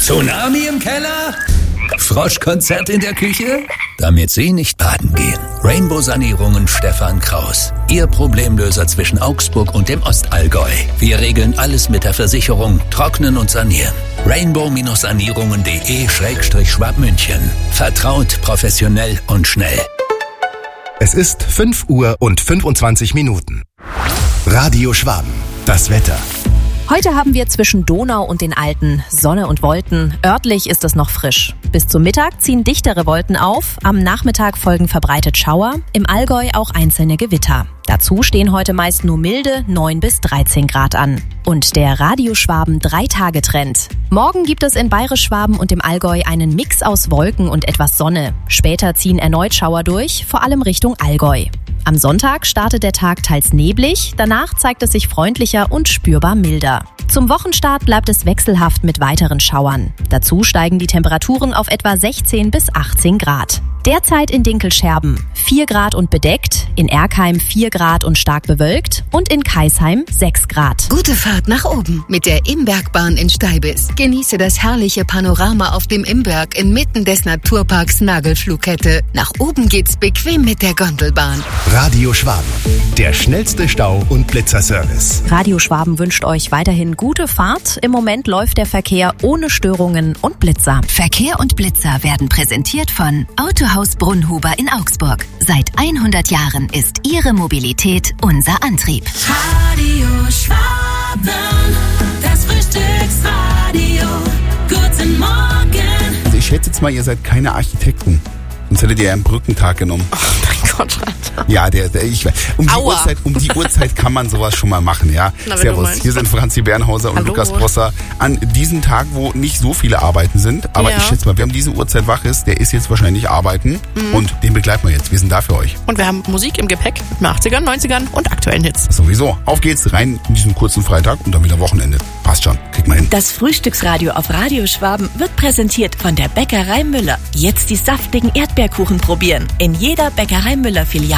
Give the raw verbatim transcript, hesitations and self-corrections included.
Tsunami im Keller? Froschkonzert in der Küche? Damit Sie nicht baden gehen. Rainbow-Sanierungen Stefan Kraus. Ihr Problemlöser zwischen Augsburg und dem Ostallgäu. Wir regeln alles mit der Versicherung, trocknen und sanieren. rainbow-sanierungen.de Schrägstrich Schwabmünchen. Vertraut, professionell und schnell. Es ist fünf Uhr und fünfundzwanzig Minuten. Radio Schwaben. Das Wetter. Heute haben wir zwischen Donau und den Alpen Sonne und Wolken. Örtlich ist es noch frisch. Bis zum Mittag ziehen dichtere Wolken auf. Am Nachmittag folgen verbreitet Schauer. Im Allgäu auch einzelne Gewitter. Dazu stehen heute meist nur milde neun bis dreizehn Grad an. Und der Radio Schwaben drei-Tage-Trend. Morgen gibt es in Bayerisch-Schwaben und im Allgäu einen Mix aus Wolken und etwas Sonne. Später ziehen erneut Schauer durch, vor allem Richtung Allgäu. Am Sonntag startet der Tag teils neblig, danach zeigt es sich freundlicher und spürbar milder. Zum Wochenstart bleibt es wechselhaft mit weiteren Schauern. Dazu steigen die Temperaturen auf etwa sechzehn bis achtzehn Grad. Derzeit in Dinkelscherben vier Grad und bedeckt, in Erkheim vier Grad und stark bewölkt und in Kaisheim sechs Grad. Gute Fahrt nach oben mit der Imbergbahn in Steibis. Genieße das herrliche Panorama auf dem Imberg inmitten des Naturparks Nagelflughette. Nach oben geht's bequem mit der Gondelbahn. Radio Schwaben. Der schnellste Stau- und Blitzerservice. Radio Schwaben wünscht euch weiterhin gute Fahrt. Im Moment läuft der Verkehr ohne Störungen und Blitzer. Verkehr und Blitzer werden präsentiert von Autohaus Brunnhuber in Augsburg. Seit hundert Jahren ist Ihre Mobilität unser Antrieb. Radio Schwaben, das Frühstücksradio. Guten Morgen. Also ich schätze jetzt mal, ihr seid keine Architekten. Sonst hättet ihr ja einen Brückentag genommen. Oh mein Gott, Alter. Ja, der, der ich um die Aua. Uhrzeit, um die Uhrzeit kann man sowas schon mal machen, ja. Na, Servus, hier sind Franzi Bernhauser und Hallo. Lukas Brosser an diesem Tag, wo nicht so viele Arbeiten sind. Aber Ja. ich schätze mal, wer um diese Uhrzeit wach ist, der ist jetzt wahrscheinlich arbeiten. Mhm. Und den begleiten wir jetzt. Wir sind da für euch. Und wir haben Musik im Gepäck mit den achtzigern, neunzigern und aktuellen Hits. Sowieso. Auf geht's, rein in diesen kurzen Freitag und dann wieder Wochenende. Passt schon, kriegt man hin. Das Frühstücksradio auf Radio Schwaben wird präsentiert von der Bäckerei Müller. Jetzt die saftigen Erdbeerkuchen probieren. In jeder Bäckerei Müller Filiale.